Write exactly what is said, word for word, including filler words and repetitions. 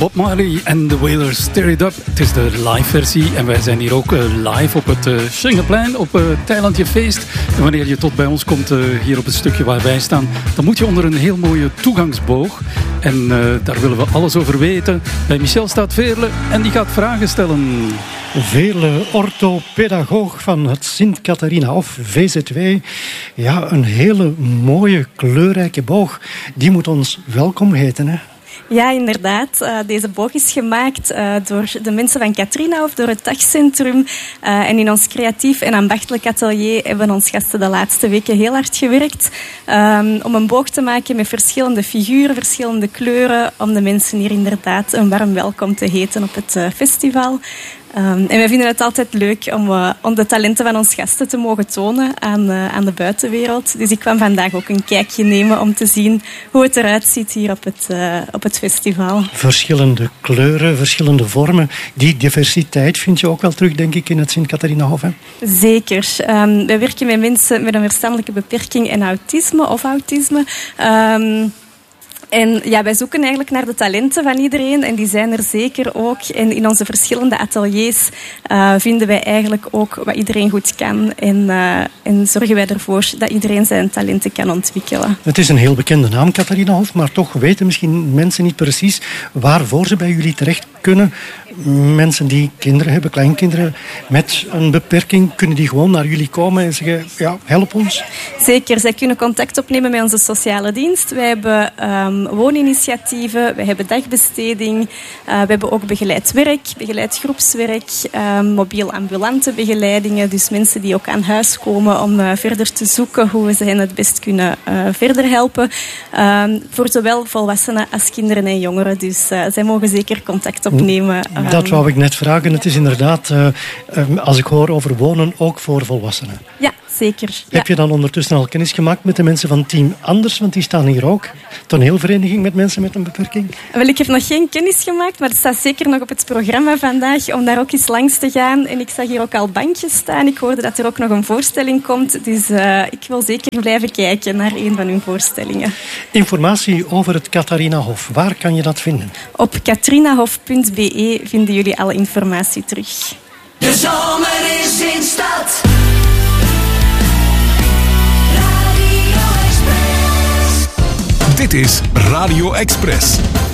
Bob Marley en The Wailers, Tear It Up. Het is de live versie en wij zijn hier ook uh, live op het uh, Schengenplein, op uh, het eilandje Feest. En wanneer je tot bij ons komt, uh, hier op het stukje waar wij staan, dan moet je onder een heel mooie toegangsboog. En uh, daar willen we alles over weten. Bij Michel staat Veerle en die gaat vragen stellen. Veerle, orthopedagoog van het Sint-Catharinahof, V Z W. Ja, een hele mooie, kleurrijke boog. Die moet ons welkom heten, hè? Ja, inderdaad. Uh, deze boog is gemaakt uh, door de mensen van Catharinahof, door het dagcentrum. Uh, en in ons creatief en ambachtelijk atelier hebben onze gasten de laatste weken heel hard gewerkt um, om een boog te maken met verschillende figuren, verschillende kleuren, om de mensen hier inderdaad een warm welkom te heten op het uh, festival. Um, en wij vinden het altijd leuk om, uh, om de talenten van onze gasten te mogen tonen aan, uh, aan de buitenwereld. Dus ik kwam vandaag ook een kijkje nemen om te zien hoe het eruit ziet hier op het, uh, op het festival. Verschillende kleuren, verschillende vormen. Die diversiteit vind je ook wel terug, denk ik, in het Sint-Catharinahof, hè? Zeker. Um, wij werken met mensen met een verstandelijke beperking en autisme of autisme. Um, En ja, wij zoeken eigenlijk naar de talenten van iedereen en die zijn er zeker ook. En in onze verschillende ateliers uh, vinden wij eigenlijk ook wat iedereen goed kan. En, uh, en zorgen wij ervoor dat iedereen zijn talenten kan ontwikkelen. Het is een heel bekende naam, Catharinahof, maar toch weten misschien mensen niet precies waarvoor ze bij jullie terecht kunnen. Mensen die kinderen hebben, kleinkinderen met een beperking, kunnen die gewoon naar jullie komen en zeggen, ja, help ons? Zeker, zij kunnen contact opnemen met onze sociale dienst. Wij hebben um, wooninitiatieven, wij hebben dagbesteding, uh, we hebben ook begeleid werk, begeleid groepswerk, um, mobiel ambulante begeleidingen, dus mensen die ook aan huis komen om uh, verder te zoeken hoe we ze hen het best kunnen uh, verder helpen. Um, voor zowel volwassenen als kinderen en jongeren, dus uh, zij mogen zeker contact opnemen. Um, Dat wou ik net vragen. Het is inderdaad, uh, um, als ik hoor over wonen, ook voor volwassenen. Ja, zeker. Heb ja. je dan ondertussen al kennis gemaakt met de mensen van Team Anders? Want die staan hier ook. Toneelvereniging met mensen met een beperking. Wel, ik heb nog geen kennis gemaakt, maar het staat zeker nog op het programma vandaag om daar ook eens langs te gaan. En ik zag hier ook al bankjes staan. Ik hoorde dat er ook nog een voorstelling komt. Dus uh, ik wil zeker blijven kijken naar een van hun voorstellingen. Informatie over het Catharinahof. Waar kan je dat vinden? Op catharinahof punt b e vinden jullie alle informatie terug. De zomer is in stad. Dit is Radio Express.